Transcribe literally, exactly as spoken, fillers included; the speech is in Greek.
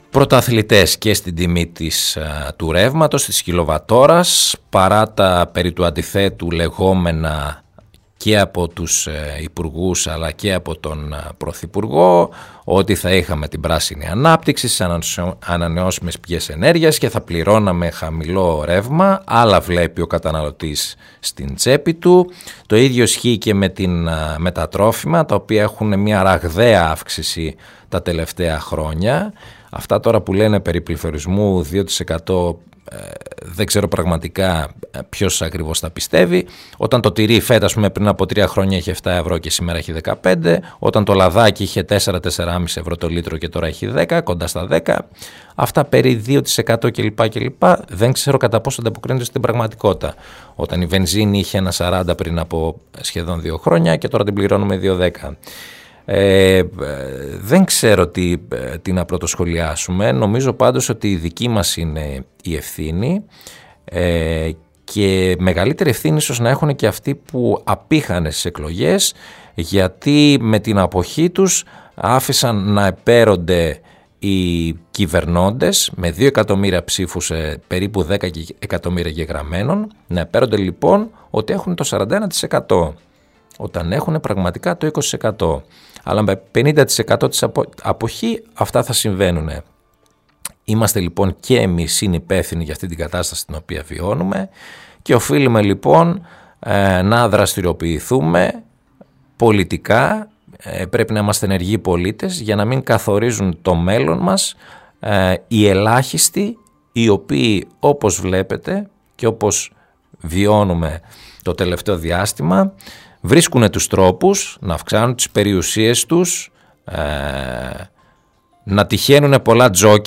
πρωταθλητές και στην τιμή της, του ρεύματος, της κιλοβατόρας, παρά τα περί του αντιθέτου λεγόμενα και από τους υπουργούς αλλά και από τον Πρωθυπουργό ότι θα είχαμε την πράσινη ανάπτυξη στις ανανεώσιμες πηγές ενέργειας και θα πληρώναμε χαμηλό ρεύμα, αλλά βλέπει ο καταναλωτής στην τσέπη του. Το ίδιο ισχύει και με, την, με τα τρόφιμα, τα οποία έχουν μια ραγδαία αύξηση τα τελευταία χρόνια. Αυτά τώρα που λένε περί πληθωρισμού δύο τοις εκατό, δεν ξέρω πραγματικά ποιος ακριβώς τα πιστεύει. Όταν το τυρί φέτα, ας πούμε, πριν από τρία χρόνια είχε επτά ευρώ και σήμερα έχει δεκαπέντε, όταν το λαδάκι είχε τέσσερα με τέσσερα κόμμα πέντε ευρώ το λίτρο και τώρα έχει δέκα, κοντά στα δέκα, αυτά περί δύο τοις εκατό κλπ. κλπ. Δεν ξέρω κατά πόσο ανταποκρίνονται στην πραγματικότητα. Όταν η βενζίνη είχε ένα σαράντα πριν από σχεδόν δύο χρόνια και τώρα την πληρώνουμε δύο δέκα. Ε, δεν ξέρω τι, τι να πρωτοσχολιάσουμε. Νομίζω πάντως ότι η δική μας είναι η ευθύνη, ε, και μεγαλύτερη ευθύνη ίσως να έχουν και αυτοί που απήχανε στις εκλογές, γιατί με την αποχή τους άφησαν να επέρονται οι κυβερνώντες με δύο εκατομμύρια ψήφους, περίπου δέκα εκατομμύρια γεγραμμένων, να επέρονται λοιπόν ότι έχουν το σαράντα ένα τοις εκατό όταν έχουν πραγματικά το είκοσι τοις εκατό. Αλλά με πενήντα τοις εκατό της απο... αποχή αυτά θα συμβαίνουν. Είμαστε λοιπόν και εμείς συνυπεύθυνοι για αυτή την κατάσταση την οποία βιώνουμε και οφείλουμε λοιπόν ε, να δραστηριοποιηθούμε πολιτικά. Ε, πρέπει να είμαστε ενεργοί πολίτες για να μην καθορίζουν το μέλλον μας ε, οι ελάχιστοι, οι οποίοι, όπως βλέπετε και όπως βιώνουμε το τελευταίο διάστημα, βρίσκουν τους τρόπους να αυξάνουν τις περιουσίες τους, ε, να τυχαίνουν πολλά τζόκι